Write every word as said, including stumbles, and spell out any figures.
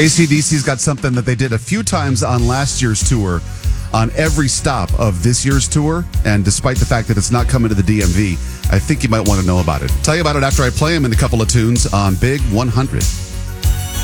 A C D C's got something that they did a few times on last year's tour on every stop of this year's tour, and despite the fact that it's not coming to the D M V, I think you might want to know about it. Tell you about it after I play them in a couple of tunes on Big one hundred.